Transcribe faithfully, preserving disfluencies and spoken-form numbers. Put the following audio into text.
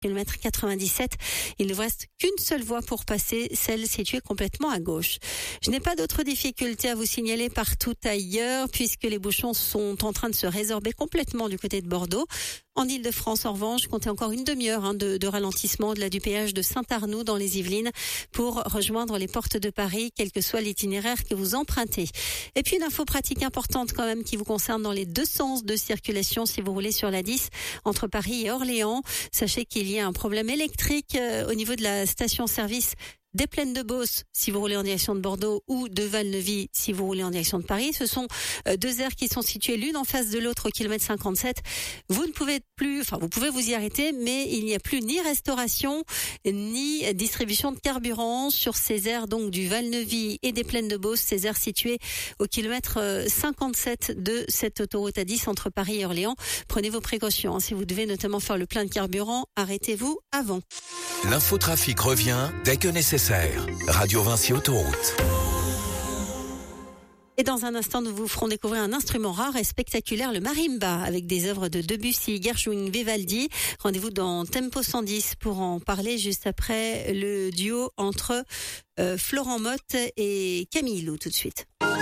kilomètre quatre-vingt-dix-sept. Il ne vous reste qu'une seule voie pour passer, celle située complètement à gauche. Je n'ai pas d'autres difficultés à vous signaler partout ailleurs, puisque les bouchons sont en train de se résorber complètement du côté de Bordeaux. En Île-de-France, en revanche, comptez encore une demi-heure hein, de, de ralentissement au-delà du péage de Saint-Arnoux dans les Yvelines pour rejoindre les portes de Paris, quel que soit l'itinéraire que vous empruntez. Et puis une info pratique importante quand même qui vous concerne dans les deux sens de circulation si vous roulez sur la dix entre Paris et Orléans. Sachez qu'il y a un problème électrique euh, au niveau de la station-service des Plaines de Beauce si vous roulez en direction de Bordeaux ou de Val-Neuvy si vous roulez en direction de Paris. Ce sont deux aires qui sont situées l'une en face de l'autre au kilomètre cinquante-sept. Vous ne pouvez plus, enfin vous pouvez vous y arrêter, mais il n'y a plus ni restauration ni distribution de carburant sur ces aires donc du Val-Neuvy et des Plaines de Beauce, ces aires situées au kilomètre cinquante-sept de cette autoroute A dix entre Paris et Orléans. Prenez vos précautions. Hein. Si vous devez notamment faire le plein de carburant, arrêtez-vous avant. L'infotrafic revient dès que nécessaire. Radio Vinci Autoroute. Et dans un instant, nous vous ferons découvrir un instrument rare et spectaculaire, le marimba, avec des œuvres de Debussy, Gershwin, Vivaldi. Rendez-vous dans Tempo cent dix pour en parler juste après le duo entre euh, Florent Motte et Camille Lou tout de suite.